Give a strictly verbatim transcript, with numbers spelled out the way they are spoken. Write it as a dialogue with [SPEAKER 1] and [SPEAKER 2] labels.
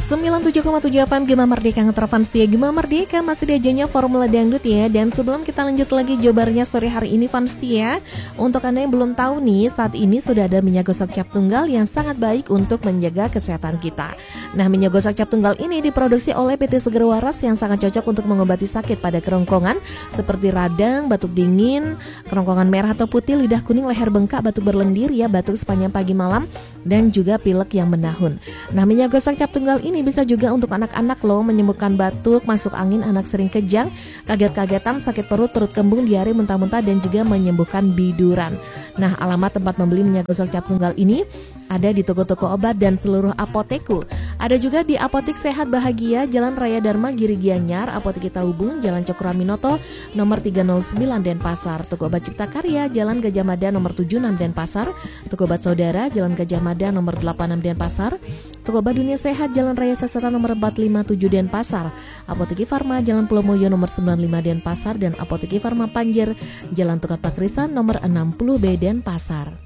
[SPEAKER 1] sembilan puluh tujuh koma tujuh F M Gema Merdeka ngeterfan setia Gema Merdeka, masih diajanya Formula Dangdut ya. Dan sebelum kita lanjut lagi jawabannya sore hari ini fans setia, untuk Anda yang belum tahu nih, saat ini sudah ada minyak gosok cap tunggal yang sangat baik untuk menjaga kesehatan kita. Nah, minyak gosok cap tunggal ini diproduksi oleh P T Seger Waras yang sangat cocok untuk mengobati sakit pada kerongkongan seperti radang, batuk dingin, kerongkongan merah atau putih, lidah kuning, leher bengkak, batuk berlendir ya, batuk sepanjang pagi malam, dan juga pilek yang menahun. Nah, minyak gosok cap tunggal ini bisa juga untuk anak-anak loh, menyembuhkan batuk, masuk angin, anak sering kejang, kaget-kagetan, sakit perut, perut kembung, diare, muntah-muntah, dan juga menyembuhkan biduran. Nah, alamat tempat membeli minyak gosok cap tunggal ini ada di toko-toko obat dan seluruh apoteku. Ada juga di Apotik Sehat Bahagia, Jalan Raya Dharma Giri Gianyar, Apotek Kita Hubung, Jalan Cokroaminoto, nomor tiga nol sembilan Denpasar, Toko Obat Cipta Karya, Jalan Gajah Mada, nomor tujuh puluh enam Denpasar, Toko Obat Saudara, Jalan Gajah Mada, nomor delapan puluh enam Denpasar, Toko Obat Dunia Sehat, Jalan Raya Sasata, nomor empat lima tujuh Denpasar, Apotek Farma, Jalan Pulau Moyo, nomor sembilan puluh lima Denpasar, dan Apotek Farma Panjer, Jalan Tukat Pakrisan, nomor enam puluh B Denpasar.